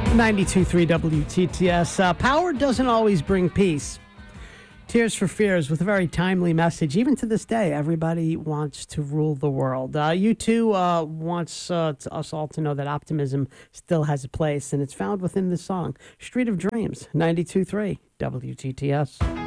92.3 WTTS. Power doesn't always bring peace. Tears for Fears with a very timely message. Even to this day, everybody wants to rule the world. U2 wants us all to know that optimism still has a place, and it's found within this song, Street of Dreams, 92.3 WTTS.